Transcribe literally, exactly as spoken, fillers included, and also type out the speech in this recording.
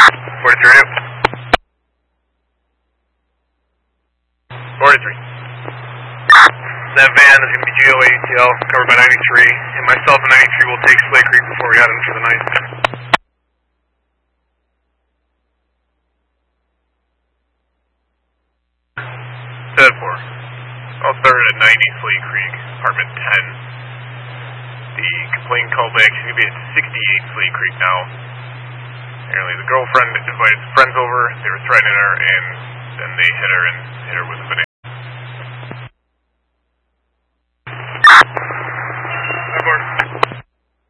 forty-three. forty-three. That van is going to be G O A U T L, covered by ninety-three, and myself and ninety-three will take Slay Creek before we head in for the night. Dead four. I'll start at ninety Slay Creek, apartment ten. The complaint callback is going to be at sixty-eight Slay Creek now. Apparently the girlfriend invited friends over, they were threatening her, and then they hit her and hit her with a banana.